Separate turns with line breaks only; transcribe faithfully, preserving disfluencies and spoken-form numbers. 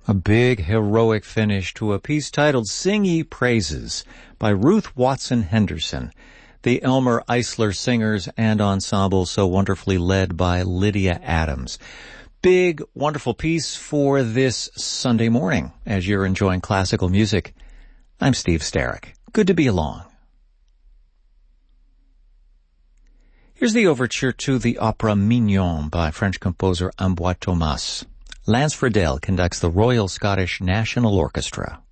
A big, heroic finish to a piece titled Sing Ye Praises by Ruth Watson Henderson, the Elmer Eisler Singers and Ensemble, so wonderfully led by Lydia Adams. Big, wonderful piece for this Sunday morning as you're enjoying classical music. I'm Steve Starrick. Good to be along. Here's the overture to the opera Mignon by French composer Ambroise Thomas. Lance Friedel conducts the Royal Scottish National Orchestra.